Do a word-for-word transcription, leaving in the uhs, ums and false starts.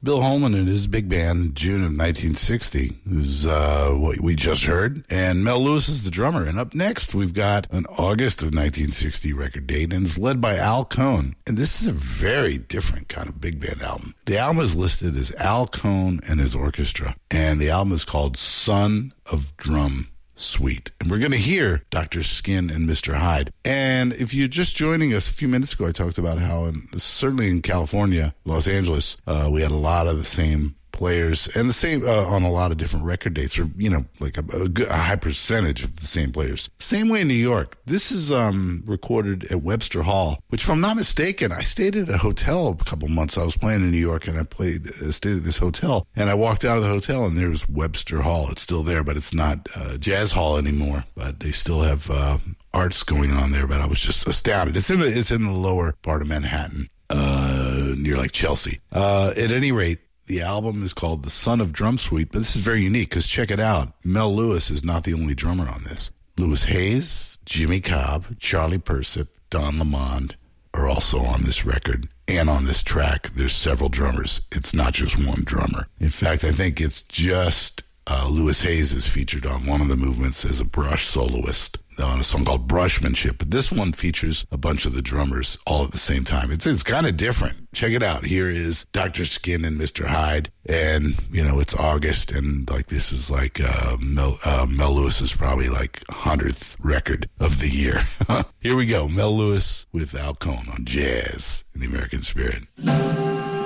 Bill Holman and his big band, June of nineteen sixty, is uh, what we just heard. And Mel Lewis is the drummer. And up next, we've got an August of nineteen sixty record date, and it's led by Al Cohn. And this is a very different kind of big band album. The album is listed as Al Cohn and his orchestra, and the album is called Son of Drum Suite. And we're going to hear Doctor Skin and Mister Hyde. And if you're just joining us, a few minutes ago I talked about how, in, certainly in California, Los Angeles, uh, we had a lot of the same players and the same uh, on a lot of different record dates, or you know, like a, a, good, a high percentage of the same players. Same way in New York. This is um recorded at Webster Hall, which, if I'm not mistaken, I stayed at a hotel a couple months. I was playing in New York, and I played uh, stayed at this hotel, and I walked out of the hotel, and there's Webster Hall. It's still there, but it's not uh, Jazz Hall anymore. But they still have uh, arts going on there. But I was just astounded. It's in the it's in the lower part of Manhattan, uh, near like Chelsea. Uh, at any rate. The album is called The Son of Drum Suite, but this is very unique because check it out. Mel Lewis is not the only drummer on this. Louis Hayes, Jimmy Cobb, Charlie Persip, Don Lamond are also on this record. And on this track, there's several drummers. It's not just one drummer. In fact, I think it's just uh, Louis Hayes is featured on one of the movements as a brush soloist on a song called Brushmanship. But this one features a bunch of the drummers all at the same time. It's it's kind of different. Check it out. Here is Doctor Skin and Mister Hyde. And, you know, it's August, and like this is like uh, Mel, uh, Mel Lewis's probably like hundredth record of the year. Here we go. Mel Lewis with Al Cohn on Jazz in the American Spirit.